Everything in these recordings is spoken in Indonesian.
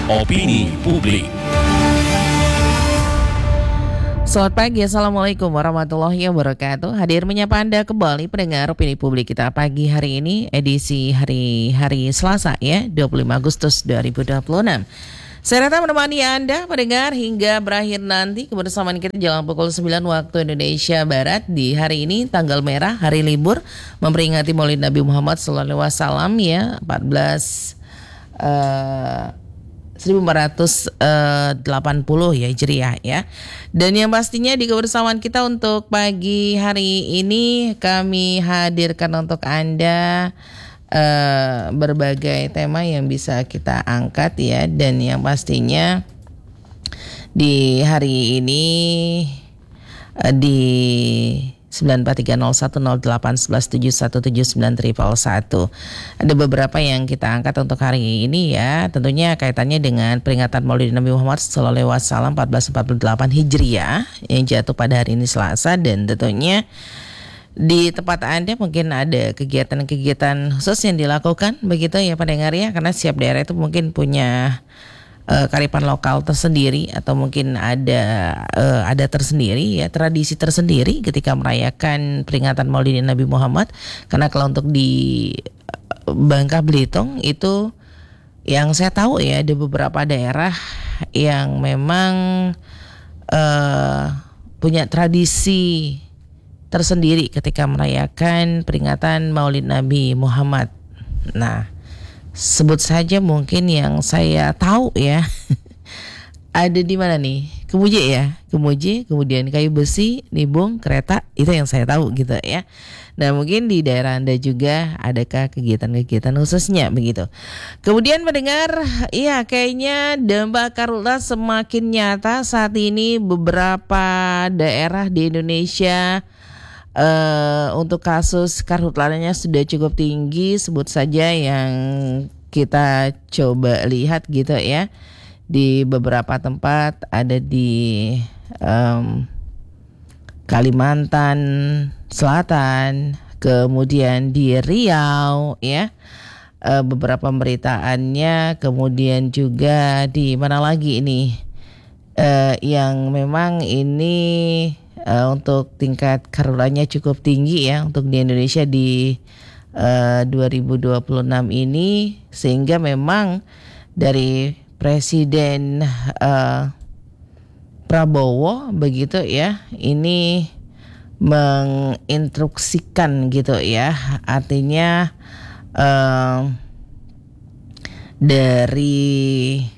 Opini Publik. Selamat pagi, Assalamualaikum warahmatullahi wabarakatuh. Hadir menyapa Anda kembali pendengar Opini Publik kita pagi hari ini, edisi hari Selasa ya, 25 Agustus 2026. Saya Rata menemani Anda pendengar hingga berakhir nanti kebersamaan kita jelang pukul 9 waktu Indonesia Barat di hari ini, tanggal merah, hari libur, memperingati Maulid Nabi Muhammad SAW ya, 1480 ya Hijriah ya. Dan yang pastinya di kebersamaan kita untuk pagi hari ini kami hadirkan untuk Anda berbagai tema yang bisa kita angkat ya. Dan yang pastinya di hari ini di 9430108117911 ada beberapa yang kita angkat untuk hari ini ya. Tentunya kaitannya dengan peringatan Maulid Nabi Muhammad SAW 1448 Hijriah yang jatuh pada hari ini Selasa. Dan tentunya di tempat Anda mungkin ada kegiatan-kegiatan khusus yang dilakukan begitu ya pendengar ya, karena setiap daerah itu mungkin punya kearifan lokal tersendiri atau mungkin ada tersendiri ya, tradisi tersendiri ketika merayakan peringatan Maulid Nabi Muhammad. Karena kalau untuk di Bangka Belitung itu yang saya tahu ya, ada beberapa daerah yang memang punya tradisi tersendiri ketika merayakan peringatan Maulid Nabi Muhammad. Nah, sebut saja mungkin yang saya tahu ya. Ada di mana nih? Kemuji ya, Kemuji, kemudian Kayu Besi, Nibung, Kereta, itu yang saya tahu gitu ya. Nah, mungkin di daerah Anda juga adakah kegiatan-kegiatan khususnya begitu. Kemudian mendengar, iya kayaknya dampak karhutlah semakin nyata saat ini. Beberapa daerah di Indonesia untuk kasus karhutlannya sudah cukup tinggi. Sebut saja yang kita coba lihat gitu ya. Di beberapa tempat ada di Kalimantan Selatan, kemudian di Riau ya, beberapa pemberitaannya. Kemudian juga di mana lagi ini yang memang ini untuk tingkat karhutlannya cukup tinggi ya untuk di Indonesia di 2026 ini, sehingga memang dari Presiden Prabowo begitu ya, ini menginstruksikan gitu ya, artinya dari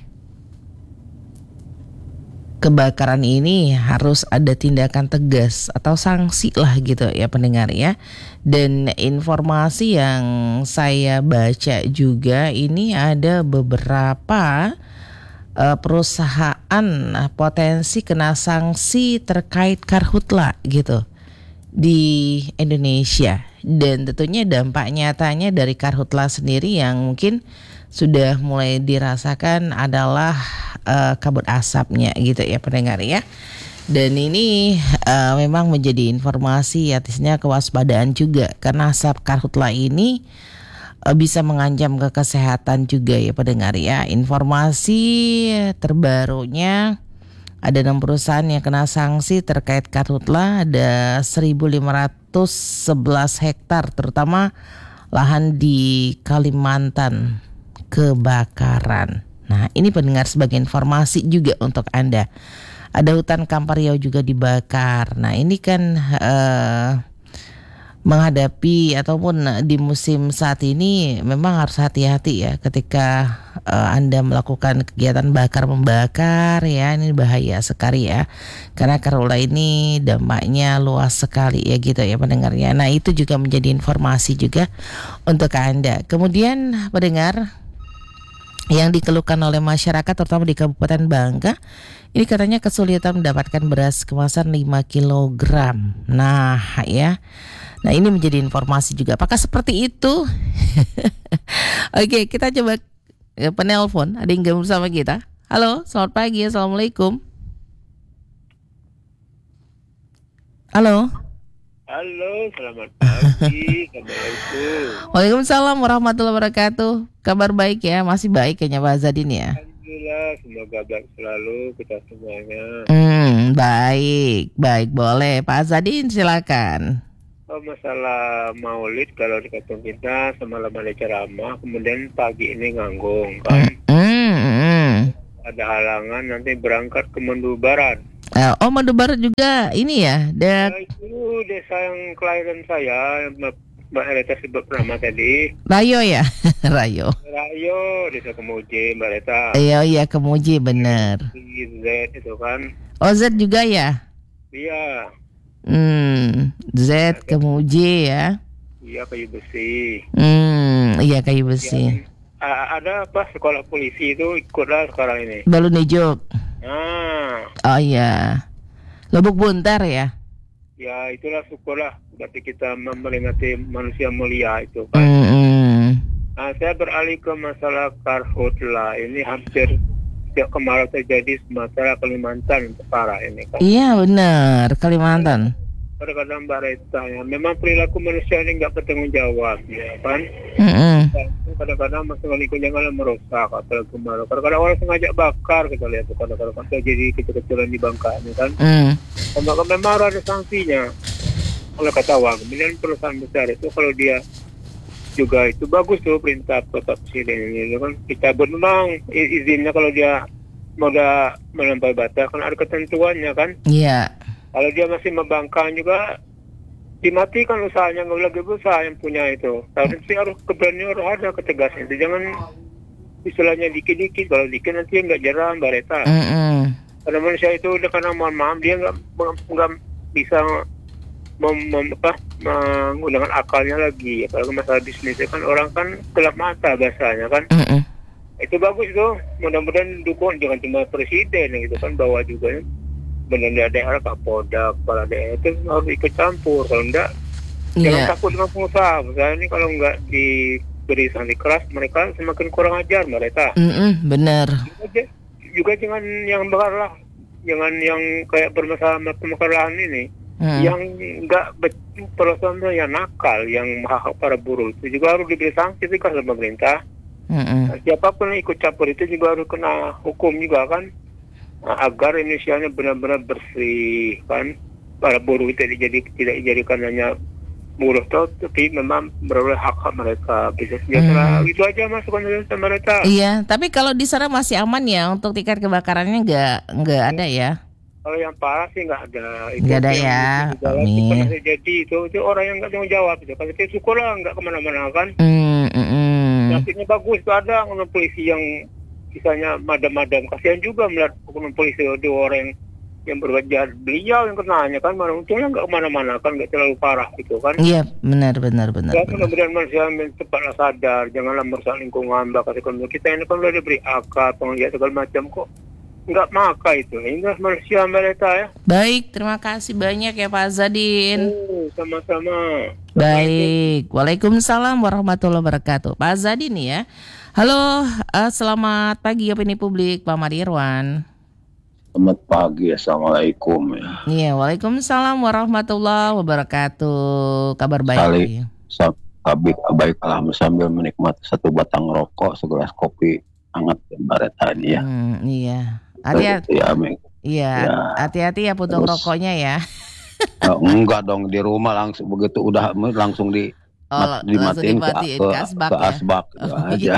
kebakaran ini harus ada tindakan tegas atau sanksi lah gitu ya pendengar ya. Dan informasi yang saya baca juga, ini ada beberapa perusahaan potensi kena sanksi terkait karhutla gitu di Indonesia. Dan tentunya dampak nyatanya dari karhutla sendiri yang mungkin sudah mulai dirasakan adalah kabut asapnya gitu ya pendengar ya. Dan ini memang menjadi informasi, artinya kewaspadaan juga, karena asap karhutla ini bisa mengancam ke kesehatan juga ya pendengar ya. Informasi terbarunya ada 6 perusahaan yang kena sanksi terkait karhutla, ada 1.511 hektar terutama lahan di Kalimantan kebakaran. Nah, ini pendengar sebagai informasi juga untuk Anda. Ada hutan Kampar Riau juga dibakar. Nah, ini kan menghadapi ataupun di musim saat ini memang harus hati-hati ya ketika Anda melakukan kegiatan bakar-membakar ya. Ini bahaya sekali ya, karena karhutla ini dampaknya luas sekali ya gitu ya pendengarnya. Nah, itu juga menjadi informasi juga untuk Anda. Kemudian pendengar, yang dikeluhkan oleh masyarakat terutama di Kabupaten Bangka, ini katanya kesulitan mendapatkan beras kemasan 5 kg. Nah ya, nah ini menjadi informasi juga. Apakah seperti itu? Oke, kita coba penelpon. Ada yang gabung bersama kita. Halo, selamat pagi, assalamualaikum. Halo. Halo, selamat pagi. Assalamualaikum. Waalaikumsalam warahmatullahi wabarakatuh. Kabar baik ya, masih baik kayaknya Pak Zadin ya. Alhamdulillah semoga baik selalu kita semuanya. Baik, boleh. Pak Azadin silakan. Oh, masalah maulid kalau di kampung kita semalam ada ceramah, kemudian pagi ini nganggung kan. Ada halangan nanti berangkat ke Mendubaran. Mendubaran juga ini ya. Itu desa yang kelahiran saya, Mbak Reta sebut nama tadi. Rayo ya, Rayo, desa Kemuji, Mbak Reta. Iya Kemuji bener. Z itu kan. Z juga ya? Iya. Z Kemuji ya? Iya, kayu besi. Iya kayu besi. Ada apa sekolah polisi itu ikutlah sekarang ini. Balun Ijuk. Oh iya. Lubuk Buntar ya? Ya itulah syukurlah berarti kita memperingati manusia mulia itu kan. Nah, saya beralih ke masalah karhutlah. Ini hampir setiap kemarau terjadi Sumatera, Kalimantan parah ini kan. Iya benar, Kalimantan. Kadang-kadang Mbak Reta ya, memang perilaku manusia ini nggak bertanggung jawab ya kan. Kadang-kadang masalah lingkungan janganlah merusak apalagi kemarau. Kadang-kadang orang sengaja bakar, kita lihat kadang-kadang terjadi kecil-kecilan di Bangkanya kan. Maka memang ada sanksinya. Kalau kata Wang, kemudian perusahaan besar itu kalau dia juga itu bagus tuh perintah Bapak Presiden ini kan, kita memang izinnya kalau dia mau melampaui batas kan ada ketentuannya kan. Iya. Kalau dia masih membangkang juga dimatikan usahanya, nggak lagi usaha yang punya itu. Tapi harus keberanian, harus ada ketegasan. Itu jangan istilahnya dikit-dikit. Kalau dikit nanti nggak jerah Mbak Reta. Karena manusia itu udah karena mohon maaf dia nggak bisa menggunakan akalnya lagi. Apalagi masalah bisnis kan orang kan gelap mata biasanya kan. Itu bagus tuh. Mudah-mudahan dukung jangan cuma presiden gitu kan, bawa juga ya. Benar daerah, Kapolda, kepala daerah itu harus ikut campur. Kalau enggak, jangan takut dengan pengusaha. Misalnya ini kalau enggak diberi sanksi keras, mereka semakin kurang ajar mereka. Benar. Juga jangan yang bakar lah, jangan yang kayak bermasalah pembakar lahan ini, yang enggak perusahaan yang nakal, yang hak para buruh itu juga harus diberi sanksi keras oleh pemerintah. Siapapun yang ikut campur itu juga harus kena hukum juga kan. Agar Indonesia benar-benar bersih kan, para buruh itu tidak dijadikan hanya buruh tapi memang beroleh hak-hak mereka bisa sejahtera. Itu aja masukan dari mereka. Iya, tapi kalau di sana masih aman ya untuk tingkat kebakarannya nggak ada ya? Kalau yang parah sih nggak ada. Nggak ada ya. Amin. Jadi itu orang yang nggak tanggung jawab itu. Kalau itu syukurlah nggak kemana-mana kan. Nasibnya bagus tuh ada polisi yang misalnya madam-madam, kasihan juga melihat oknum polisi dua orang yang berbuat jahat, beliau yang kenanya kan, mana untungnya nggak kemana-mana kan, nggak terlalu parah gitu kan. Iya benar. Ya mudah-mudahan manusia cepatlah sadar, janganlah merusak lingkungan, bakal ekonomi kita ini kan udah diberi akal, penglihat segala macam kok nggak maka itu, hingga manusia mereka ya. Baik, terima kasih banyak ya Pak Azadin. Sama-sama. Baik, Waalaikumsalam warahmatullahi wabarakatuh. Pak Azadin ya. Halo, selamat pagi opini publik, Pak Madirwan. Selamat pagi, assalamualaikum ya. Iya, waalaikumsalam warahmatullahi wabarakatuh. Kabar baik. Baik, alhamdulillah sambil menikmati satu batang rokok, segelas kopi hangat Mbak Reta ini ya. Iya, hati-hati. Ya, hati-hati ya putung rokoknya ya. Enggak dong, di rumah langsung begitu udah langsung dimatiin ke asbak aja.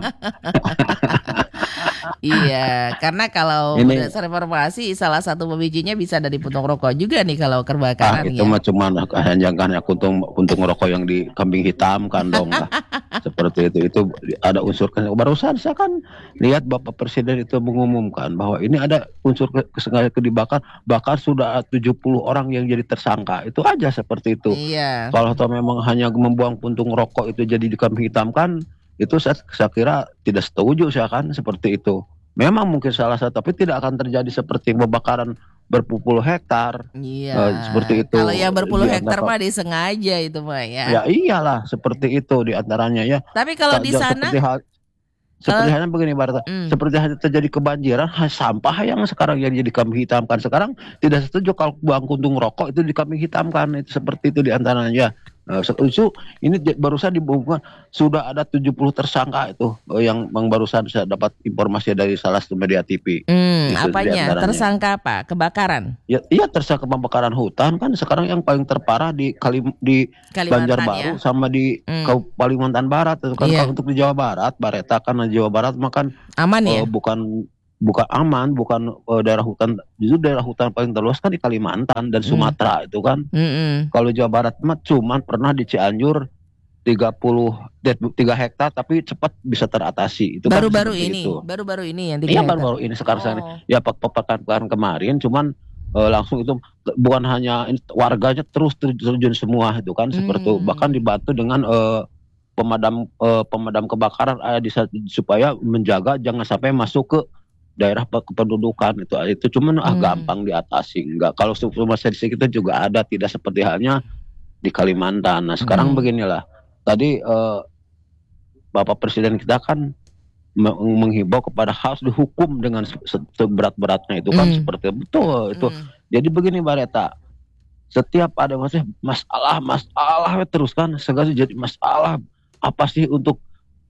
Iya, karena kalau berdasar informasi salah satu pemicunya bisa dari puntung rokok juga nih kalau kebakaran. Itu mah cuma hanya puntung rokok yang di kambing hitam kan dong lah. Seperti itu ada unsur barusan saya kan lihat Bapak Presiden itu mengumumkan bahwa ini ada unsur kesengajaan bakar sudah 70 orang yang jadi tersangka. Itu aja seperti itu. Iya. Kalau memang hanya membuang puntung rokok itu jadi di kambing hitam kan, itu saya kira tidak setuju saya kan seperti itu. Memang mungkin salah satu, tapi tidak akan terjadi seperti pembakaran berpuluh hektar. Iya. Seperti itu. Kalau yang berpuluh hektar mah disengaja itu mah ya. Ya iyalah seperti itu diantaranya ya. Tapi kalau di sana seperti halnya begini Barta, seperti halnya terjadi kebanjiran, sampah yang sekarang yang jadi kambing hitamkan sekarang tidak setuju kalau buang puntung rokok itu di kambing hitamkan, itu seperti itu diantaranya. Setuju. Ini barusan dibuka sudah ada 70 tersangka itu yang barusan saya dapat informasi dari salah satu media TV. Apanya? Tersangka apa? Kebakaran? Ya, iya tersangka pembakaran hutan kan sekarang yang paling terparah di Banjarbaru sama di Kalimantan Barat itu kan. Kalau untuk di Jawa Barat, Bareta karena Jawa Barat makan aman ya? Bukan aman, bukan daerah hutan. Justru daerah hutan paling terluas kan di Kalimantan dan Sumatera itu kan. Kalau Jawa Barat mah cuman pernah di Cianjur 3 hektar tapi cepat bisa teratasi. Itu baru-baru kan ini. itu. Baru-baru ini yang 3 hektar. Iya baru-baru ini sekarang ya pekan kemarin cuman langsung itu bukan hanya warganya terus terjun semua itu kan seperti itu. Bahkan dibantu dengan pemadam kebakaran supaya menjaga jangan sampai masuk ke daerah kependudukan itu cuman gampang diatasi. Enggak, kalau rumah statistik itu juga ada, tidak seperti halnya di Kalimantan. Nah sekarang beginilah, tadi Bapak Presiden kita kan menghimbau kepada harus dihukum dengan seberat-beratnya itu kan seperti betul itu. Jadi begini Bareta, setiap ada masalah terus kan segala jadi masalah apa sih untuk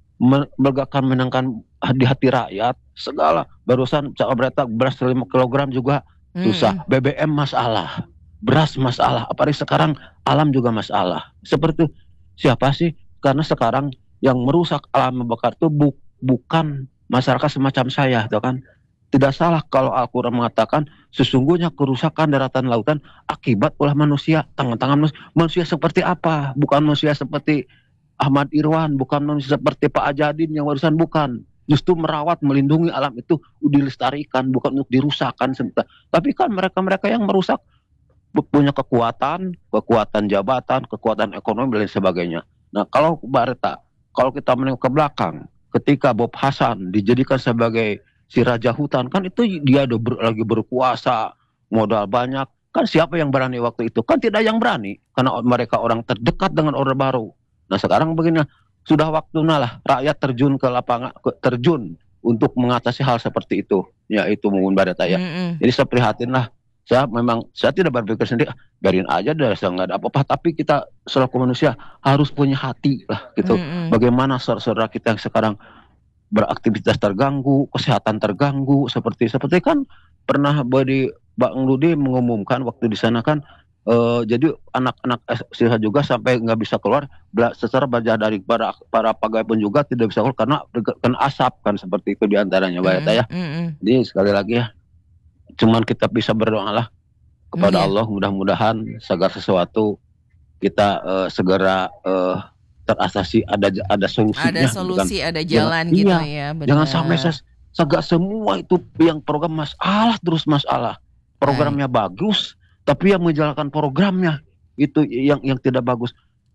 menegakkan di hati rakyat segala. Barusan Bareta beras 5 kg juga susah, BBM masalah, beras masalah, apalagi sekarang alam juga masalah. Seperti siapa sih? Karena sekarang yang merusak alam membakar itu bukan masyarakat semacam saya, itu kan. Tidak salah kalau Al-Quran mengatakan sesungguhnya kerusakan daratan lautan akibat ulah manusia, tangan-tangan manusia seperti apa? Bukan manusia seperti Ahmad Irwan, bukan manusia seperti Pak Ajadin yang barusan, bukan. Justru merawat, melindungi alam itu dilestarikan, bukan untuk dirusakkan. Tapi kan mereka-mereka yang merusak punya kekuatan jabatan, kekuatan ekonomi dan sebagainya. Nah kalau Bareta, kalau kita menengok ke belakang, ketika Bob Hasan dijadikan sebagai si raja hutan, kan itu dia lagi berkuasa, modal banyak. Kan siapa yang berani waktu itu? Kan tidak yang berani, karena mereka orang terdekat dengan Orde Baru. Nah sekarang begini, sudah waktunya lah rakyat terjun ke lapangan, terjun untuk mengatasi hal seperti itu. Ya itu mungkin Bareta ya. Jadi saya prihatin lah. Saya tidak berpikir sendiri, biarin aja saya nggak ada apa-apa. Tapi kita selaku manusia harus punya hati lah gitu. Bagaimana saudara kita yang sekarang beraktivitas terganggu, kesehatan terganggu, seperti kan pernah Bang Rudi mengumumkan waktu di sana kan. Jadi anak-anak SIH juga sampai nggak bisa keluar secara belajar dari para pegawai pun juga tidak bisa keluar karena kena asap kan seperti itu diantaranya Bareta ya. Jadi sekali lagi ya, cuman kita bisa berdoa lah kepada Allah, mudah-mudahan segala sesuatu kita segera teratasi, ada solusinya. Ada solusi, kan? Ada jalan gitu ya. Benar. Jangan sampai segala semua itu yang program masalah terus masalah. Programnya bagus, tapi yang menjalankan programnya itu yang tidak bagus.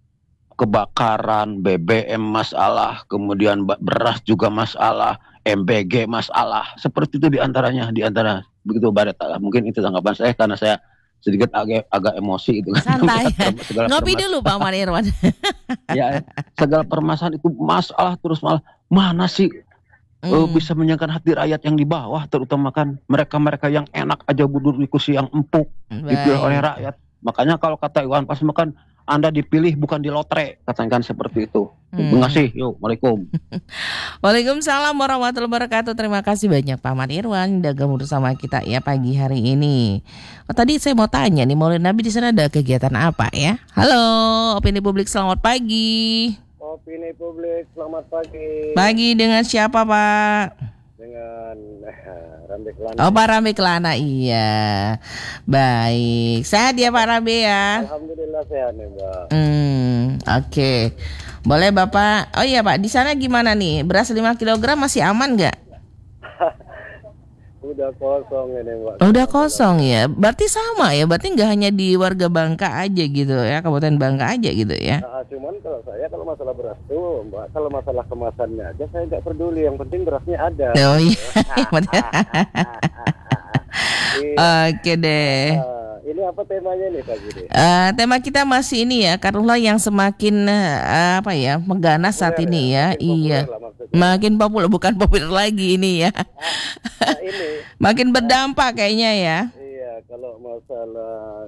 Kebakaran, BBM masalah, kemudian beras juga masalah, MBG masalah. Seperti itu diantara begitu Bareta. Mungkin itu tanggapan saya karena saya sedikit agak emosi itu. Santai. Ngopi dulu Pak Ahmad Irwan. Ya, segala permasalahan itu masalah terus mana sih bisa menyenangkan hati rakyat yang di bawah, terutama kan mereka-mereka yang enak aja duduk di kursi yang empuk dipilih oleh rakyat. Makanya kalau kata Iwan Fals kan Anda dipilih bukan di lotre, katakan seperti itu. Terima kasih. Yuk, Waalaikumsalam. Waalaikumsalam warahmatullahi wabarakatuh. Terima kasih banyak Pak Ahmad Irwan udah gabung bersama kita ya pagi hari ini. Tadi saya mau tanya nih, Maulid Nabi di sana ada kegiatan apa ya? Halo, Opini Publik, selamat pagi. Opini Publik, selamat pagi. Pagi dengan siapa Pak? Dengan Rambe Kelana. Oh Pak Rambe Kelana, iya. Baik, sehat ya Pak Rambe ya? Alhamdulillah sehat nih Mbak. Oke. Boleh Bapak, oh iya Pak, di sana gimana nih? Beras 5 kg masih aman nggak? Udah kosong ini Mbak. Udah kosong ya, berarti sama ya, berarti nggak hanya di warga Bangka aja gitu ya, Kabupaten Bangka aja gitu ya? Cuman kalau masalah beras tuh Mbak, kalau masalah kemasannya aja saya nggak peduli, yang penting berasnya ada. Oh iya. Oke deh. Ini apa temanya nih Pak Gede? Tema kita masih ini ya, karena yang semakin mengganas saat ini ya. Iya. Makin populer, bukan populer lagi ini ya. Ini makin berdampak kayaknya ya. Iya, kalau masalah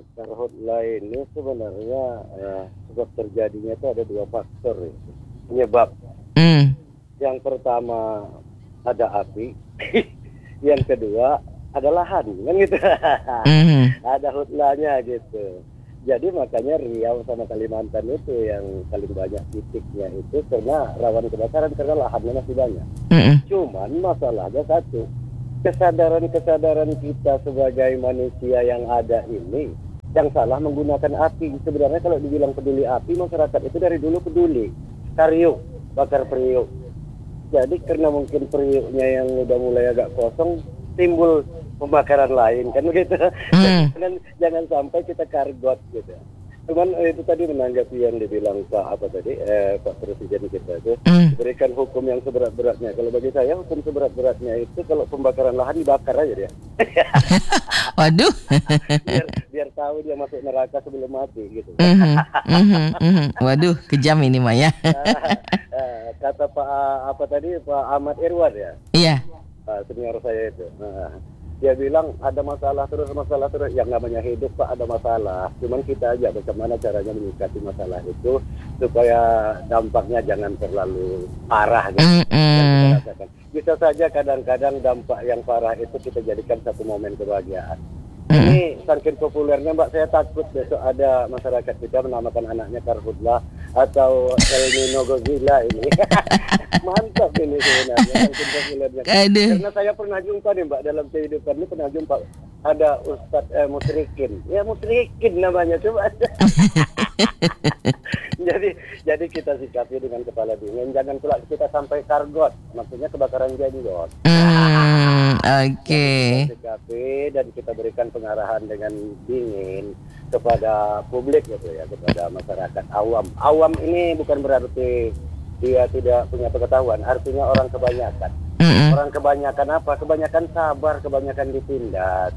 karhutla ini sebenarnya sebab terjadinya itu ada 2 faktor ya, penyebab. Yang pertama ada api, yang kedua ada lahan, kan gitu. Ada hutlanya gitu. Jadi makanya Riau sama Kalimantan itu yang paling banyak titiknya itu karena rawan kebakaran karena lahannya masih banyak. Cuman masalahnya satu, kesadaran kita sebagai manusia yang ada ini yang salah menggunakan api. Sebenarnya kalau dibilang peduli api, masyarakat itu dari dulu peduli. Karyuk, bakar periuk. Jadi karena mungkin periuknya yang udah mulai agak kosong, timbul pembakaran lain kan begitu. Jangan sampai kita kargot gitu. Cuman itu tadi menanggapi yang dibilang Pak Presiden kita itu berikan hukum yang seberat-beratnya. Kalau bagi saya hukum seberat-beratnya itu kalau pembakaran lahan dibakar aja dia. Waduh. biar tahu dia masuk neraka sebelum mati gitu. Waduh, kejam ini Maya. Kata Pak Ahmad Irwan ya. Iya. Senior saya itu. Dia bilang ada masalah terus. Yang namanya hidup Pak ada masalah. Cuman kita aja bagaimana caranya menyikapi masalah itu supaya dampaknya jangan terlalu parah gitu. Bisa saja kadang-kadang dampak yang parah itu kita jadikan satu momen kebahagiaan. Ini saking populernya Mbak, saya takut besok ada masyarakat kita menamakan anaknya Karhutla atau El Nino Godzilla ini. Mantap ini sebenarnya saking populernya. Karena saya pernah jumpa nih Mbak, dalam kehidupan ini pernah jumpa ada Ustadz Musrikin. Ya Musrikin namanya coba. Jadi kita sikapi dengan kepala dingin, jangan pula kita sampai kargot, maksudnya kebakaran jenggot. Oke. Kita sikapi dan kita berikan pengarahan dengan dingin kepada publik gitu ya, kepada masyarakat awam. Awam ini bukan berarti dia tidak punya pengetahuan, artinya orang kebanyakan. Orang kebanyakan apa? Kebanyakan sabar, kebanyakan ditindak.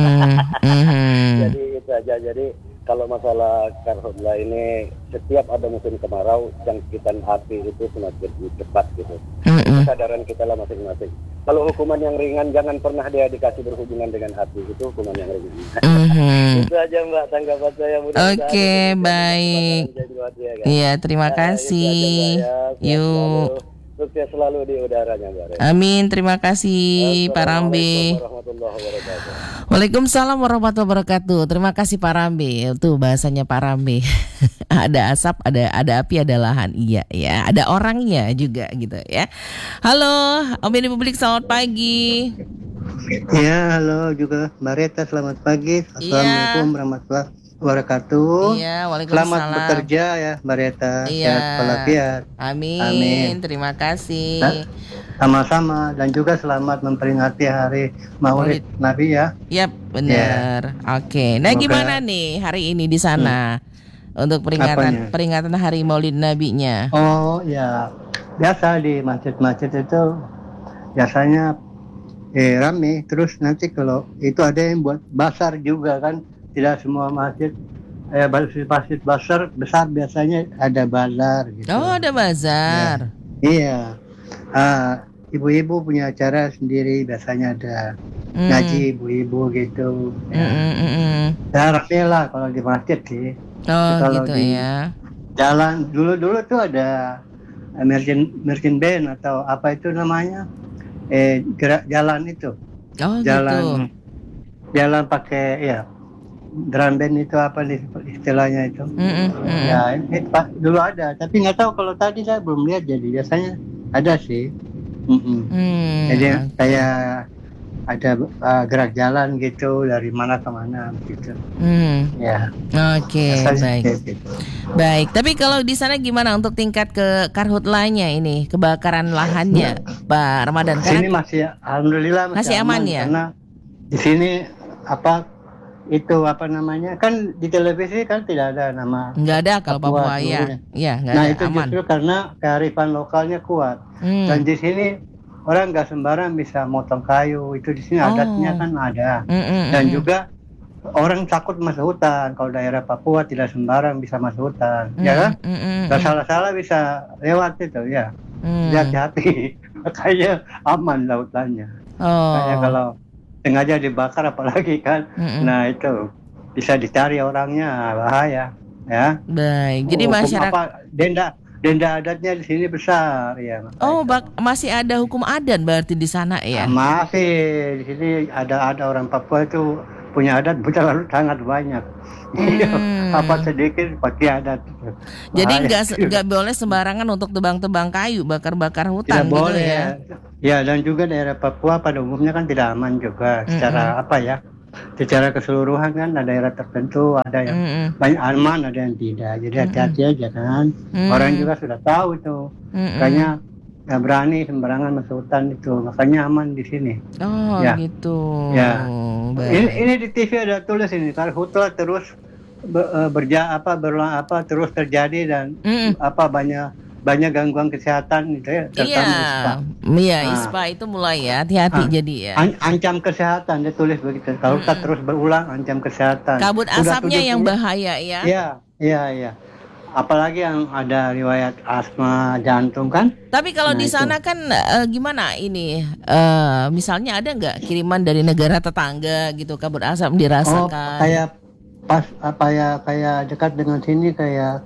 Jadi itu aja. Jadi kalau masalah karhutla ini setiap ada musim kemarau jangkitan api itu semakin cepat gitu. Kesadaran kita lah masing-masing. Kalau hukuman yang ringan jangan pernah dia dikasih berhubungan dengan api, itu hukuman yang ringan. Itu aja Mbak tanggapan saya. Oke, baik. Iya, terima kasih. Yuk. Sukses selalu di udaranya Mbak. Amin, terima kasih Pak Rambe. Waalaikumsalam warahmatullahi wabarakatuh. Terima kasih Pak Rambe. Itu bahasanya Pak Rambe. Ada asap, ada api, ada lahan. Iya, ya. Ada orangnya juga gitu ya. Halo, opini publik, selamat pagi. Ya, halo juga Mbak Reta, selamat pagi. Assalamualaikum warahmatullahi wabarakatuh. Iya, waalaikumsalam. Selamat bekerja ya Mbak Reta. Iya. Sehat walafiat. Amin. Terima kasih. Sama-sama, dan juga selamat memperingati hari Maulid Nabi ya. Yap, benar. Ya. Oke. Nah, gimana nih hari ini di sana untuk peringatan hari Maulid Nabi-nya? Oh ya, biasa di masjid-masjid itu biasanya rame. Terus nanti kalau itu ada yang buat basar juga kan. Tidak semua masjid masjid besar biasanya ada bazar gitu. Oh, ada bazar. Ya. Iya. Ibu-ibu punya acara sendiri, biasanya ada ngaji ibu-ibu gitu. Ya rame lah kalau di masjid sih. Oh, kalau gitu di ya. Jalan dulu tuh ada merchant band atau apa itu namanya? Gerak jalan itu. Oh, jalan, gitu. Jalan pakai drum band itu apa istilahnya itu. Ya ini dulu ada, tapi nggak tahu kalau tadi saya belum lihat, jadi biasanya ada sih. Jadi kayak ada gerak jalan gitu dari mana ke mana gitu. Ya. Oke, baik. Gitu. Baik, tapi kalau di sana gimana untuk tingkat ke karhutlanya ini, kebakaran lahannya, Pak Ramadan? Di sini masih alhamdulillah masih aman ya. Karena di sini kan di televisi kan tidak ada nama. Nggak ada kalau Papua ya. Iya, nggak ada. Nah itu aman. Justru karena kearifan lokalnya kuat. Dan di sini orang nggak sembarang bisa motong kayu. Itu di sini adatnya kan ada. Dan juga orang takut masuk hutan. Kalau daerah Papua tidak sembarang bisa masuk hutan, ya kan? Kalau salah-salah bisa lewat itu ya. Hati-hati. Makanya aman lautannya. Kayak kalau sengaja dibakar apalagi kan. Nah itu bisa dicari orangnya, bahaya ya. Baik. Jadi Hukum masyarakat denda adatnya di sini besar ya. Masih ada hukum adat berarti di sana ya? Masih di sini ada orang Papua itu punya adat terlalu sangat banyak. Apa sedikit pakai adat. Jadi nggak boleh sembarangan untuk tebang-tebang kayu, bakar-bakar hutan tidak gitu boleh, ya? Ya, dan juga daerah Papua pada umumnya kan tidak aman juga secara apa ya? Secara keseluruhan kan ada daerah tertentu ada yang banyak aman, ada yang tidak. Jadi hati-hati aja kan. Orang juga sudah tahu itu. Makanya nggak berani sembarangan masuk hutan itu. Makanya aman di sini. Oh ya. gitu. Ya. Ini di TV ada tulis ini kalau hutan terus terus terjadi dan banyak gangguan kesehatan itu ya, terutama ISPA itu mulai ya, hati-hati jadi ya. Ancam kesehatan dia tulis begitu. Kalau kita terus berulang ancam kesehatan. Kabut asapnya yang bahaya ya. Iya. Apalagi yang ada riwayat asma jantung kan. Tapi kalau di sana kan gimana ini? Misalnya ada nggak kiriman dari negara tetangga gitu kabut asap dirasakan? Kayak dekat dengan sini kayak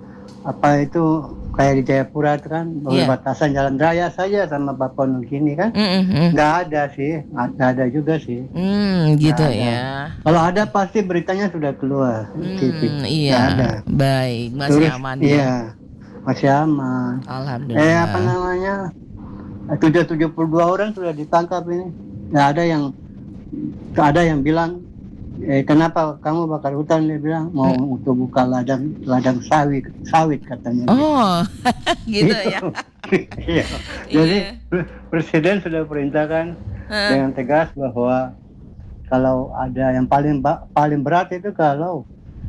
kayak di Jayapura itu kan berbatasan jalan raya saja sama Papua Nugini kan. Nggak ada sih, nggak ada juga sih. Gitu ya. Kalau ada pasti beritanya sudah keluar. Iya. Ada. Baik, masih aman ya. Iya, masih aman. Alhamdulillah. 72 orang sudah ditangkap ini. Nggak ada yang bilang kenapa kamu bakar hutan, dia bilang mau untuk buka ladang sawit katanya. Gitu ya. Iya. Jadi presiden sudah perintahkan dengan tegas bahwa kalau ada yang paling berat itu kalau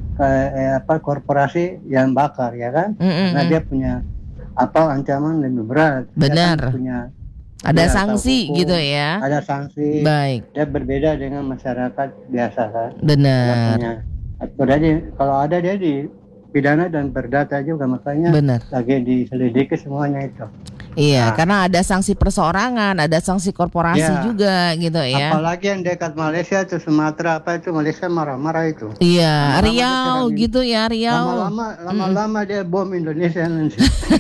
korporasi yang bakar ya kan, karena dia punya ancaman lebih berat. Benar. Dia kan punya ada sanksi hukum, gitu ya. Ada sanksi. Baik. Dia berbeda dengan masyarakat biasa kan. Benar. Kalau ada dia dipidana dan perdata juga, makanya lagi diselidiki semuanya itu. Iya, karena ada sanksi perseorangan, ada sanksi korporasi juga gitu ya. Apalagi yang dekat Malaysia itu Sumatera Malaysia marah-marah itu. Iya, Riau gitu ya, Riau. Lama-lama dia bom Indonesia nanti.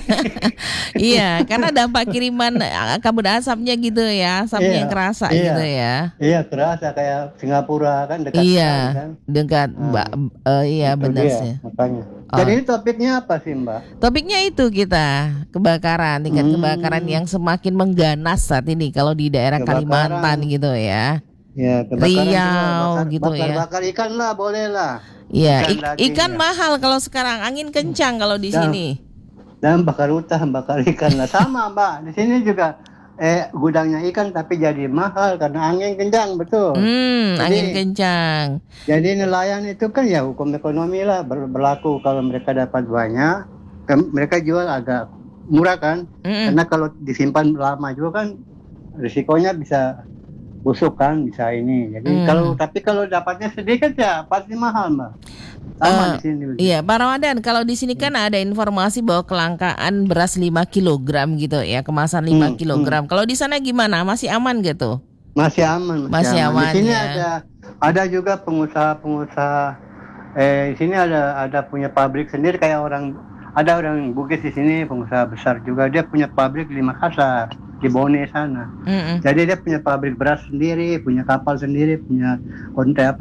Iya, karena dampak kiriman kabut asapnya gitu ya, asapnya yang kerasa gitu ya. Iya, kerasa kayak Singapura kan dekat. Iya, kan? dekat. Iya benar sih. Makanya. Jadi topiknya apa sih Mbak? Topiknya itu kita kebakaran, tingkat kebakaran yang semakin mengganas saat ini kalau di daerah Kalimantan gitu ya. Ya, Riau gitu ya. Bakar ikan lah, boleh lah. Iya, ikan mahal kalau sekarang, angin kencang kalau di sini. Dan bakar hutan, bakar ikan lah sama Mbak. Di sini juga gudangnya ikan tapi jadi mahal karena angin kencang, betul. Angin kencang. Jadi nelayan itu kan ya hukum ekonomi lah berlaku, kalau mereka dapat banyak, mereka jual agak murah kan. Karena kalau disimpan lama juga kan risikonya bisa busuk kan, bisa ini. Jadi kalau dapatnya sedikit ya pasti mahal Mbak. Sama di sini. Iya, Pak Ramadan, kalau di sini kan ada informasi bahwa kelangkaan beras 5 kg gitu ya, kemasan 5 kg. Kalau di sana gimana? Masih aman gitu? Masih aman. Masih aman. Di sini ya. ada juga pengusaha. Di sini ada punya pabrik sendiri kayak orang Bugis di sini, pengusaha besar juga, dia punya pabrik di Makassar, di Bone sana. Jadi dia punya pabrik beras sendiri, punya kapal sendiri, punya konten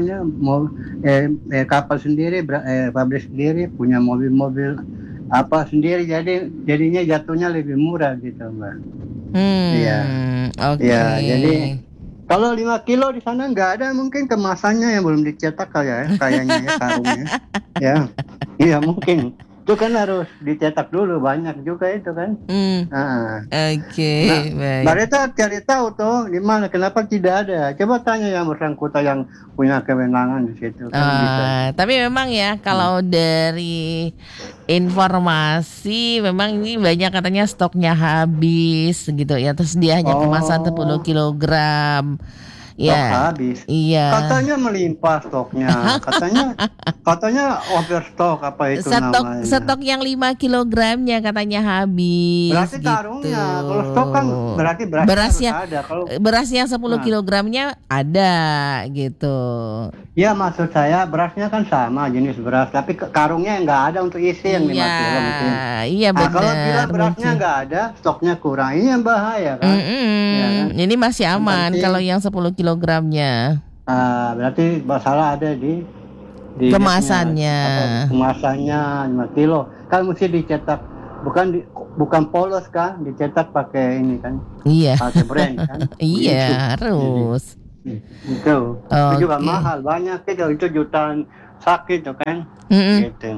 kapal sendiri, pabrik sendiri, punya mobil-mobil sendiri. Jadinya jatuhnya lebih murah gitu Mbak. Iya. Oke. Ya, jadi kalau 5 kilo di sana nggak ada, mungkin kemasannya yang belum dicetak kayaknya ya karungnya. Ya, iya mungkin. Itu kan harus dicetak dulu, banyak juga itu kan. Oke, baik. Mereka cari tahu tuh di mana, kenapa tidak ada. Coba tanya yang bersangkutan yang punya kewenangan di situ. Tapi memang ya kalau dari informasi memang ini banyak katanya stoknya habis gitu ya. Terus dia hanya kemasan 10 kg. habis. Iya. Katanya melimpah stoknya. Katanya overstock apa itu namanya. Stok yang 5 kilogramnya katanya habis. Berarti gitu. karungnya. Kalau stok kan berarti berasnya ada. Kalau beras yang 10 kilogramnya ada gitu. Ya maksud saya berasnya kan sama jenis beras, tapi karungnya nggak ada untuk isi yang 5 kilo mungkin. Iya benar. Kalau bila berasnya nggak ada, stoknya kurang, ini yang bahaya kan. Ya, kan? Ini masih aman kalau yang 10 kilogramnya. Berarti masalah ada di kemasannya. Kemasannya 5 kilo. Kan mesti dicetak, bukan polos kan, dicetak pakai ini kan. Iya. Pakai brand kan. Iya, harus. Itu juga mahal, banyak itu jutaan sakit tuh kan. Gitu.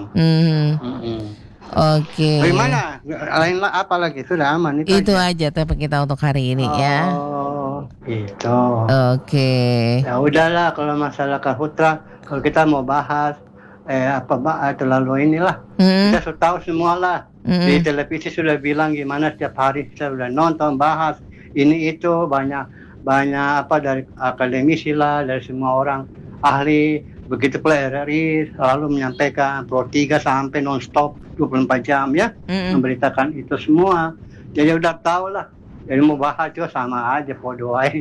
Oke. Bagaimana? Lain apa lagi? Sudah aman itu aja topik kita untuk hari ini ya. Oh, gitu. Oke. Ya udahlah kalau masalah karhutla, kalau kita mau bahas terlalu inilah. Kita sudah tahu semua lah. Di televisi sudah bilang gimana setiap hari kita sudah nonton bahas ini itu banyak apa dari akademisi lah, dari semua orang ahli. Begitu pula RRI selalu menyampaikan Pro 3 sampai non-stop 24 jam ya, memberitakan itu semua. Jadi udah tahu lah. Jadi mau bahas juga sama aja podo aja.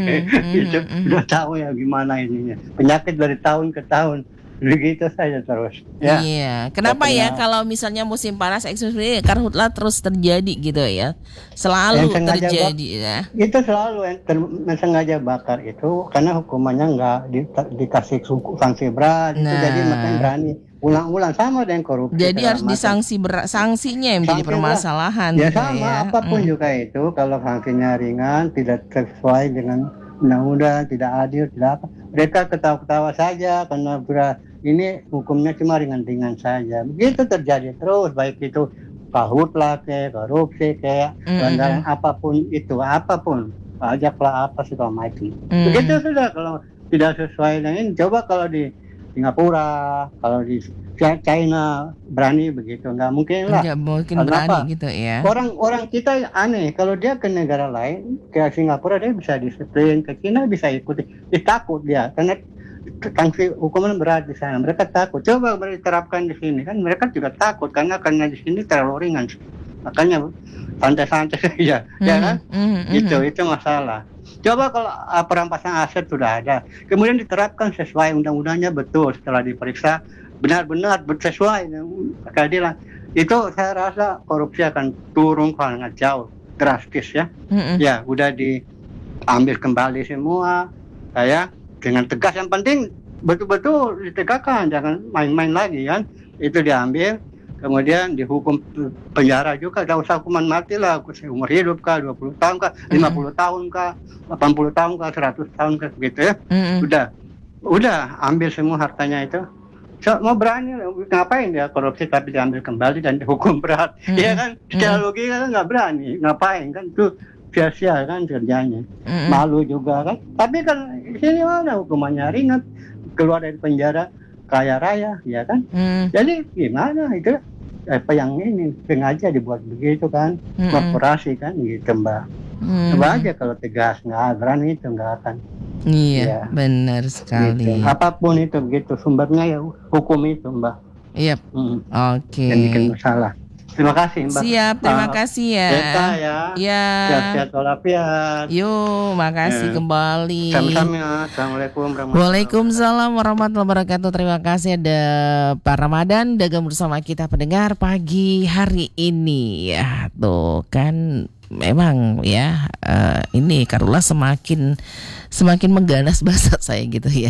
Itu udah tahu ya gimana ininya. Penyakit dari tahun ke tahun. Begitu saja terus. Ya. Iya. Kenapa ya kalau misalnya musim panas ekstrim karhutla terus terjadi gitu ya? Selalu terjadi ya. Itu selalu yang sengaja bakar itu karena hukumannya nggak dikasih sanksi berat. Itu jadi makanya berani ulang-ulang sama dengan korupsi. Jadi harus disanksi berat, sanksinya yang menjadi permasalahan. Ya sama apapun juga itu kalau sanksinya ringan tidak sesuai dengan undang-undang, tidak adil, tidak apa. Mereka ketawa-ketawa saja karena ini hukumnya cuma ringan-ringan saja. Begitu terjadi terus, baik itu karhutla kayak korupsi kayak pelanggaran apapun itu, apapun pajak lah apa segala macam. Begitu sudah kalau tidak sesuai dengan ini. Coba kalau di Singapura, kalau di China berani begitu, nggak mungkin lah. Nggak mungkin berani gitu ya. Orang kita aneh, kalau dia ke negara lain, ke Singapura dia bisa disiplin, ke China bisa ikuti, dia takut dia, karena sanksi hukuman berat di sana, mereka takut. Coba mereka terapkan di sini, kan mereka juga takut, karena di sini terlalu ringan, makanya santai-santai saja, ya kan? Itu masalah. Coba kalau perampasan aset sudah ada, kemudian diterapkan sesuai undang-undangnya betul, setelah diperiksa benar-benar sesuai keadilan, itu saya rasa korupsi akan turun sangat jauh, drastis ya. Ya udah diambil kembali semua, saya dengan tegas. Yang penting betul-betul ditegakkan, jangan main-main lagi kan. Itu diambil, kemudian dihukum penjara juga, tidak usah hukuman mati lah, umur hidup kah, 20 tahun kah, 50 tahun kah, 80 tahun kah, 100 tahun kah, begitu ya. Udah ambil semua hartanya itu. Mau berani ngapain dia korupsi tapi diambil kembali dan dihukum berat, ya kan? Secara logika kan nggak berani, ngapain kan? Itu sia-sia kan kerjanya, malu juga kan. Tapi kan di sini mana hukumannya ringan, keluar dari penjara kaya raya, ya kan? Jadi gimana itu? Apa yang ini sengaja dibuat begitu kan? Korporasi kan gitu Mbak. Coba aja kalau tegas, nggak berani itu nggak akan. Iya, benar sekali. Gitu. Apapun itu begitu sumbernya ya hukum itu Mbak. Iya. Oke. Yang bikin masalah. Terima kasih Mbak. Siap, terima kasih ya. Ya. Ya. Sehat-sehat walafiat. Yuk, makasih kembali. Sama-sama. Assalamualaikum warahmatullahi wabarakatuh. Waalaikumsalam warahmatullahi wabarakatuh. Terima kasih ada Pak Ramadan dagang bersama kita pendengar pagi hari ini ya. Tuh kan memang ya ini karhutla semakin mengganas bahasa saya gitu ya.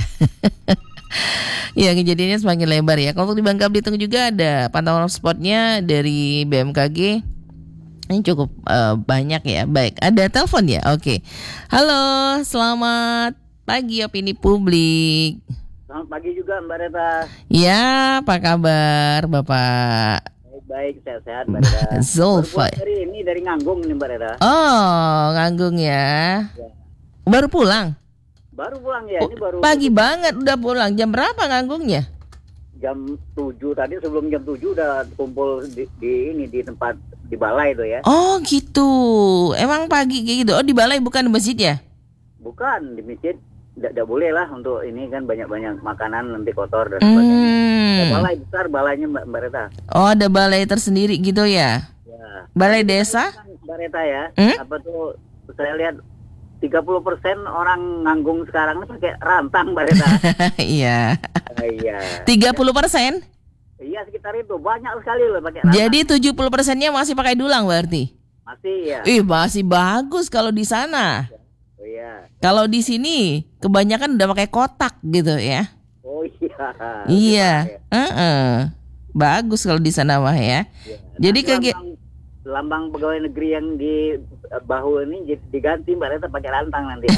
Ya kejadiannya semakin lebar ya. Kalau di Bangka Belitung juga ada pantauan spotnya dari BMKG. Ini cukup banyak ya. Baik, ada telepon ya. Oke. Halo, selamat pagi Opini Publik. Selamat pagi juga Mbak Reta. Ya, apa kabar Bapak? Baik, sehat-sehat Mbak Reta. Zulfa. Dari Nganggung nih Mbak Reta. Oh, Nganggung ya. Baru pulang? Baru pulang ya, ini baru pagi banget udah pulang. Jam berapa Nganggungnya? Jam 7 tadi, sebelum jam 7 udah kumpul di tempat di balai itu ya. Oh gitu. Emang pagi kayak gitu. Oh di balai bukan di masjid ya? Bukan di masjid. tidak boleh lah untuk ini kan banyak-banyak makanan nanti kotor dan sebagainya. Ada balai besar balainya Mbak Reta. Oh, ada balai tersendiri gitu ya? Ya. Balai desa? Mbak Reta ya. Apa tuh saya lihat 30% orang nganggung sekarang ini pakai rantang Mbak Reta. Iya. Iya. 30%? Iya sekitar itu banyak sekali loh pakai rantang. Jadi 70%-nya masih pakai dulang berarti? Masih ya. Masih bagus kalau di sana. Oh iya. Kalau di sini kebanyakan udah pakai kotak gitu ya. Oh iya. Iya. Bagus kalau di sana mah ya. Jadi lambang pegawai negeri yang di bahu ini diganti Mbak Reta pakai rantang nanti.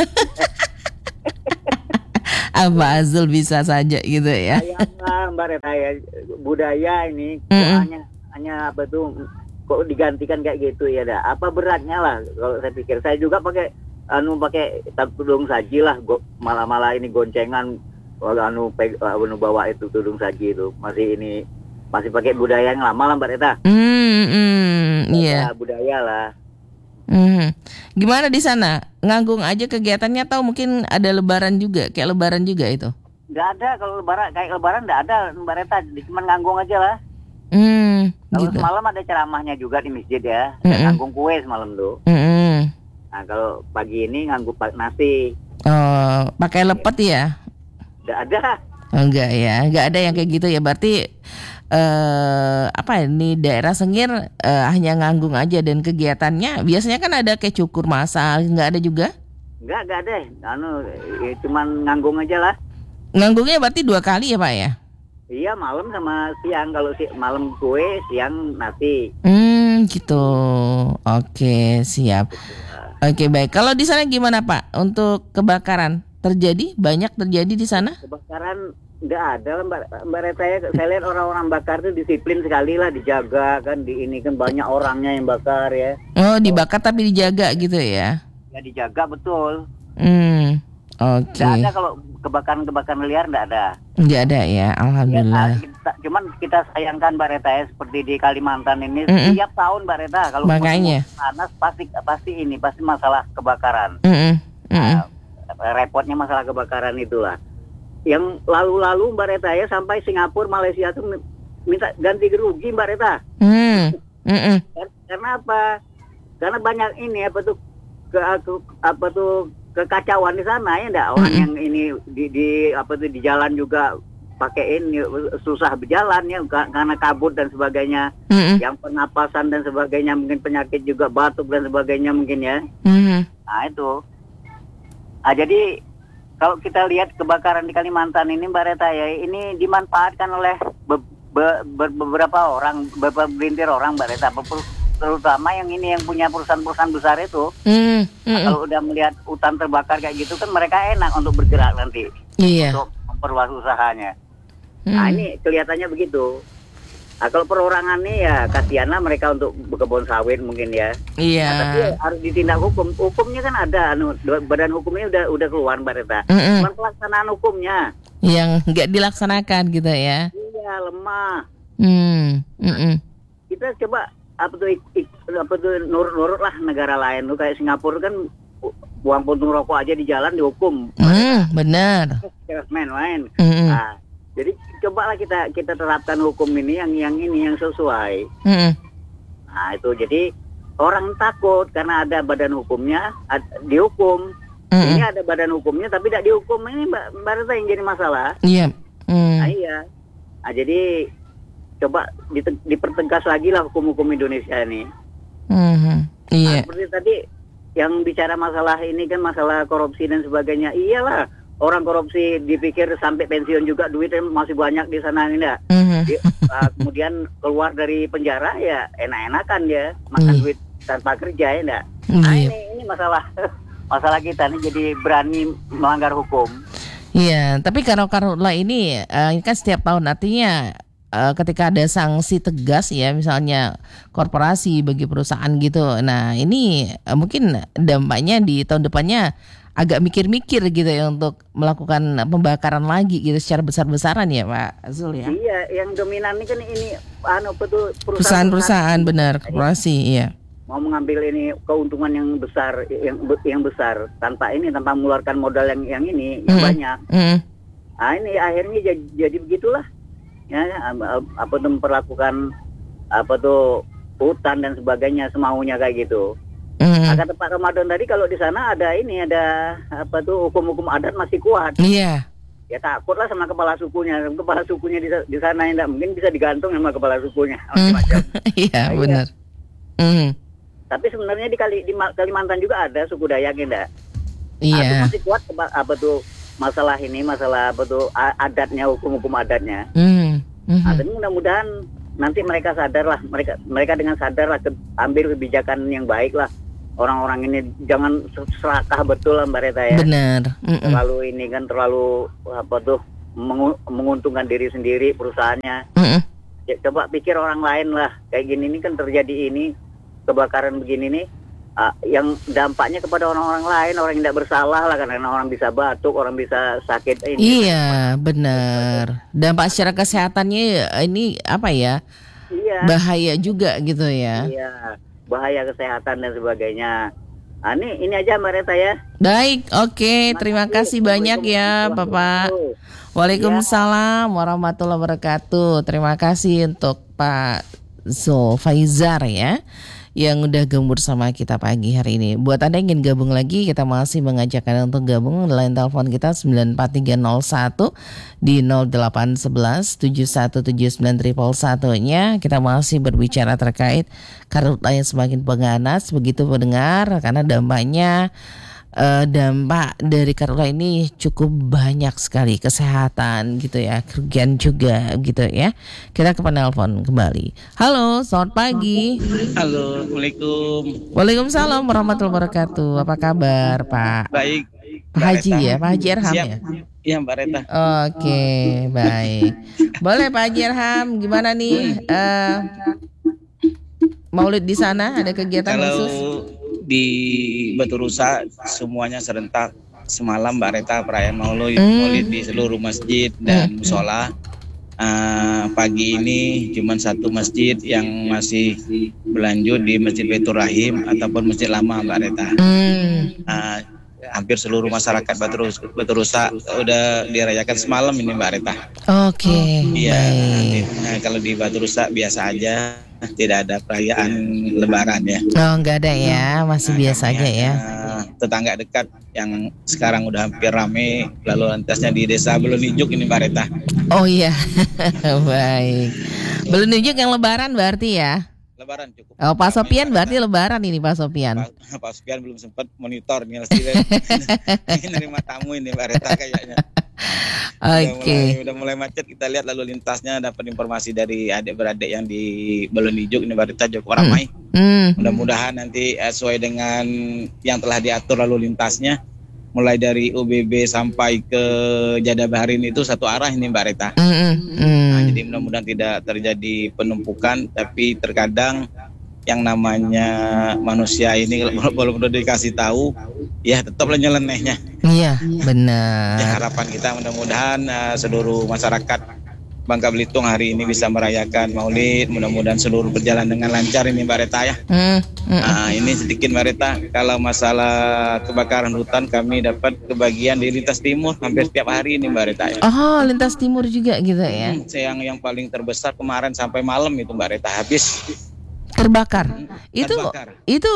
Apa Azul bisa saja gitu ya. Mbak Reta ya budaya ini hanya apa tuh kok digantikan kayak gitu ya dah. Apa beratnya lah kalau saya pikir. Saya juga pakai tudung saji lah, malah ini goncengan bawa itu tudung saji itu masih pakai budaya yang lama lah Mbak Reta. Iya. Budaya lah. Gimana di sana? Nganggung aja kegiatannya atau mungkin ada lebaran juga? Kayak lebaran juga itu? Nggak ada kalau lebaran nggak ada Mbak Reta, cuma nganggung aja lah. Kalau gitu. semalam ada ceramahnya juga di masjid ya, nganggung kue semalam tuh. Nah kalau pagi ini nganggung nasi. Oh, pakai lepet ya? Nggak ada. Oh, enggak ya, nggak ada yang kayak gitu ya. Berarti ini daerah Sengir hanya nganggung aja dan kegiatannya biasanya kan ada kayak cukur masal, nggak ada juga? Nggak ada. Cuman nganggung aja lah. Nganggungnya berarti 2 kali ya Pak ya? Iya malam sama siang. Kalau malam kue, siang nasi. Gitu. Oke, siap. Oke, baik. Kalau di sana gimana Pak? Untuk kebakaran banyak terjadi di sana? Kebakaran nggak ada Mbak Reta ya. Saya lihat orang-orang bakar itu disiplin sekali lah, dijaga kan. Ini kan banyak orangnya yang bakar ya. Oh, dibakar tapi dijaga gitu ya? Ya dijaga betul. Oke. Nggak ada kalau kebakaran liar nggak ada. Nggak ada ya, alhamdulillah. Ya, cuman kita sayangkan Mbak Reta ya, seperti di Kalimantan ini setiap tahun Mbak Reta kalau makanya panas pasti masalah kebakaran. Repotnya masalah kebakaran itulah. Yang lalu-lalu Mbak Reta ya sampai Singapura, Malaysia tuh minta ganti rugi Mbak Reta. Karena apa? Karena banyak ini kekacauan di sana ya enggak, orang yang ini di jalan juga pakai ini susah berjalan ya karena kabut dan sebagainya. Yang pernapasan dan sebagainya, mungkin penyakit juga batuk dan sebagainya mungkin ya. Nah itu. Jadi kalau kita lihat kebakaran di Kalimantan ini Mbak Reta ya, ini dimanfaatkan oleh beberapa orang, beberapa berintir orang Mbak Reta, terutama yang punya perusahaan-perusahaan besar itu. Kalau udah melihat hutan terbakar kayak gitu kan mereka enak untuk bergerak nanti. Untuk memperluas usahanya. Nah ini kelihatannya begitu. Nah, kalau perorangan nih ya kasihanlah mereka untuk berkebun sawit mungkin ya. Iya. Nah, tapi harus ditindak hukum. Hukumnya kan ada, badan hukumnya udah keluar Mbak Reta. Cuman pelaksanaan hukumnya yang nggak dilaksanakan gitu ya. Iya, lemah. Kita coba nurut lah negara lain tuh, kayak Singapura kan buang puntung rokok aja di jalan dihukum. Benar. Main. Nah, jadi cobalah kita terapkan hukum ini yang sesuai. Nah itu jadi orang takut karena ada badan hukumnya dihukum. Ini ada badan hukumnya tapi tidak dihukum, ini Mbak Reta yang jadi masalah. Iya. Nah, iya. Nah, jadi coba dipertegas lagi lah hukum-hukum Indonesia ini. Iya. Nah, seperti tadi yang bicara masalah ini kan masalah korupsi dan sebagainya. Iyalah, orang korupsi dipikir sampai pensiun juga duitnya masih banyak di sana ini enggak. Kemudian keluar dari penjara ya enak-enakan ya makan duit tanpa kerja ya enggak. Nah ini masalah kita nih, jadi berani melanggar hukum. Iya, tapi kalau ini kan setiap tahun artinya ketika ada sanksi tegas ya, misalnya korporasi bagi perusahaan gitu. Nah ini mungkin dampaknya di tahun depannya agak mikir-mikir gitu ya untuk melakukan pembakaran lagi gitu secara besar-besaran ya Pak Azul ya. Iya, yang dominan ini kan perusahaan-perusahaan benar, korporasi iya. mau mengambil ini keuntungan yang besar, yang besar tanpa mengeluarkan modal yang banyak. Nah ini akhirnya jadi begitulah, ya memperlakukan hutan dan sebagainya semaunya kayak gitu. Kata Pak Ramadan tadi kalau di sana ada hukum-hukum adat masih kuat. Iya. Ya takutlah sama kepala sukunya di sana tidak mungkin bisa digantung sama kepala sukunya. Iya benar. Tapi sebenarnya di Kalimantan juga ada suku Dayak enggak? Iya. Masih kuat masalah adatnya, hukum adatnya. Tapi mudah-mudahan nanti mereka sadarlah, mereka dengan sadarlah ambil kebijakan yang baik lah. Orang-orang ini jangan serakah betul lah Mbak Reta ya. Benar. Terlalu menguntungkan diri sendiri perusahaannya. Ya, coba pikir orang lain lah. Kayak gini ini kan terjadi kebakaran begini nih, yang dampaknya kepada orang-orang lain, orang yang tidak bersalah lah, karena orang bisa batuk, orang bisa sakit ini. Iya, benar. Dampak secara kesehatannya ini apa ya? Iya. Bahaya juga gitu ya. Iya, bahaya kesehatan dan sebagainya. Ini aja Mbak Reta ya. Baik, oke. Terima kasih banyak ya, Bapak. Waalaikumsalam warahmatullahi wabarakatuh. Terima kasih untuk Pak Zulfaizar ya, yang udah gabung bersama kita pagi hari ini. Buat Anda yang ingin gabung lagi, kita masih mengajak Anda untuk gabung. Line telepon kita 94301 di 0811 7179111-nya. Kita masih berbicara terkait karhutla yang semakin ganas begitu pendengar, karena dampak dari karhutla ini cukup banyak sekali, kesehatan gitu ya, kerugian juga gitu ya. Kita ke penelpon kembali. Halo, selamat pagi. Halo, Assalamualaikum. Waalaikumsalam warahmatullahi wabarakatuh. Apa kabar Pak? Baik. Pak Haji ya, Pak Haji Erham ya? Iya Mbak Reta. Oke, baik. Boleh Pak Haji Erham, gimana nih Maulid di sana, ada kegiatan khusus? Di Batu Rusa semuanya serentak semalam Mbak Reta, perayaan Maulid di seluruh masjid dan musola. Pagi ini cuma satu masjid yang masih berlanjut di Masjid Baitur Rahim ataupun Masjid Lama Mbak Reta. Hampir seluruh masyarakat Batu Rusa udah dirayakan semalam ini Mbak Reta. Oke. Iya. Nah, kalau di Batu Rusa biasa aja, tidak ada perayaan Lebaran ya. Oh, enggak ada ya, masih biasa aja ya. Tetangga dekat yang sekarang udah hampir rame lalu lintasnya di Desa Belunijuk ini Mbak Reta. Oh iya. Baik. Belunijuk yang Lebaran berarti ya? Lebaran cukup. Oh, Pak Sopian berarti Lebaran ini Pak Sopian. Pak Sopian belum sempat monitor nih, nerima tamu ini Mbak Reta kayaknya. Oke. Udah mulai macet, kita lihat lalu lintasnya, dapat informasi dari adik-beradik yang di Belunijuk ini Mbak Reta cukup ramai. Mudah-mudahan nanti sesuai dengan yang telah diatur lalu lintasnya, mulai dari UBB sampai ke Jadabaharin itu satu arah ini Mbak Reta. Nah, jadi mudah-mudahan tidak terjadi penumpukan, tapi terkadang yang namanya manusia ini kalau udah dikasih tahu ya tetaplah nyelenehnya. Iya, benar. Ya, harapan kita mudah-mudahan seluruh masyarakat Bangka Belitung hari ini bisa merayakan Maulid, mudah-mudahan seluruh berjalan dengan lancar ini Mbak Reta ya. Nah, ini sedikit Mbak Reta, kalau masalah kebakaran hutan kami dapat kebagian di lintas timur hampir setiap hari ini Mbak Reta ya. Oh, lintas timur juga gitu ya. Yang paling terbesar kemarin sampai malam itu Mbak Reta habis terbakar. Terbakar. Itu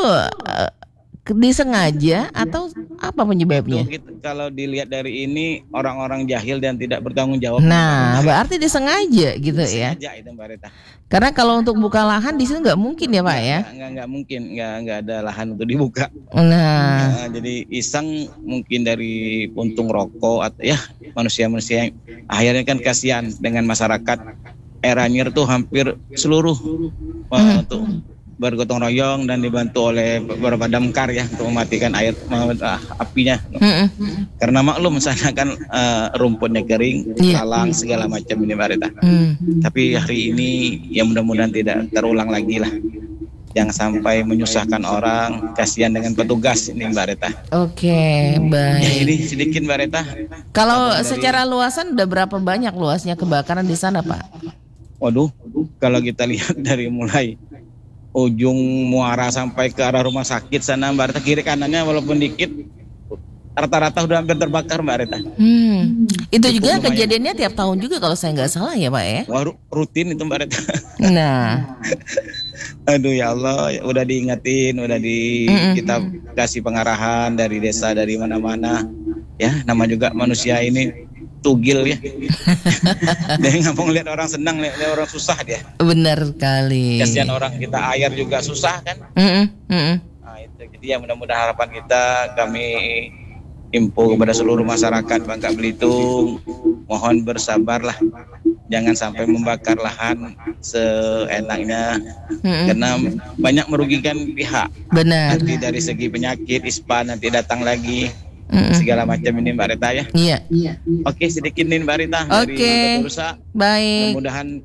disengaja atau apa penyebabnya? Kalau dilihat dari ini orang-orang jahil dan tidak bertanggung jawab. Nah, berarti disengaja gitu ya. Disengaja itu Mbak Reta. Karena kalau untuk buka lahan di sini nggak mungkin ya Pak ya? Nggak mungkin, nggak ada lahan untuk dibuka. Nah, jadi iseng mungkin dari puntung rokok atau ya manusia-manusia yang akhirnya kan kasihan dengan masyarakat. Eranyir tuh hampir seluruh untuk bergotong royong dan dibantu oleh beberapa damkar ya untuk mematikan apinya. Karena maklum sana kan rumputnya kering, lalang segala macam ini Mbak Reta. Tapi hari ini ya mudah-mudahan tidak terulang lagi lah. Jangan sampai menyusahkan orang, kasihan dengan petugas ini Mbak Reta. Oke, baik. Ya, ini sedikit Mbak Reta. Kalau secara luasan udah berapa banyak luasnya kebakaran di sana Pak? Waduh, kalau kita lihat dari mulai ujung muara sampai ke arah rumah sakit sana Mbak Rita, kiri kanannya walaupun dikit rata-rata udah hampir terbakar Mbak Rita. Itu juga kejadiannya tiap tahun juga kalau saya nggak salah ya Pak ya? Wah, rutin itu Mbak Rita. Nah, aduh ya Allah, udah diingetin, kita kasih pengarahan dari desa, dari mana-mana. Ya, nama juga manusia ini tugil ya. Dia ngapung lihat orang senang, lihat orang susah dia. Benar sekali. Kasihan orang kita air juga susah kan. Nah, itu jadi ya mudah-mudahan harapan kita, kami info kepada seluruh masyarakat Bangka Belitung, mohon bersabarlah, jangan sampai membakar lahan seenaknya, karena banyak merugikan pihak. Benar. Nanti dari segi penyakit, ispa nanti datang lagi, segala macam ini Mbak Rita ya. Iya. Oke, sedikit nih Mbak Rita dari Bursa. Baik. Mudah-mudahan